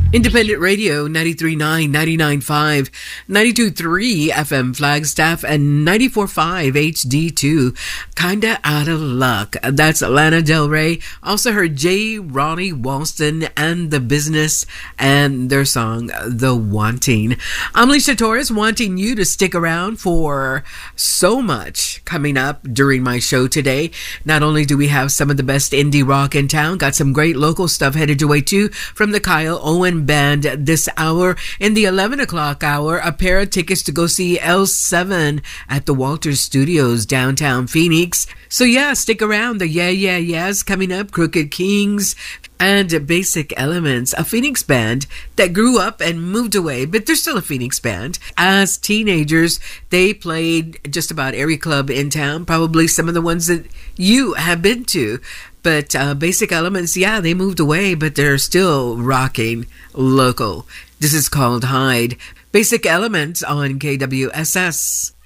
Independent Radio 93.9, 99.5, 92.3 FM Flagstaff, and 94.5 HD2. Kinda Out of Luck. That's Lana Del Rey. Also heard J. Ronnie Walston and The Business and their song, The Wanting. I'm Alicia Torres, wanting you to stick around for so much coming up during my show today. Not only do we have some of the best indie rock in town, got some great local stuff headed your way too from the Kyle Owen Band this hour. In the 11 o'clock hour, a pair of tickets to go see L7 at the Walters Studios downtown Phoenix. So yeah, stick around. The Yeah Yeah Yeahs coming up, Crooked Kings, and Basic Elements, a Phoenix band that grew up and moved away, but they're still a Phoenix band. As teenagers, they played just about every club in town, probably some of the ones that you have been to. But Basic Elements, yeah, they moved away, but they're still rocking local. This is called Hide. Basic Elements on KWSS.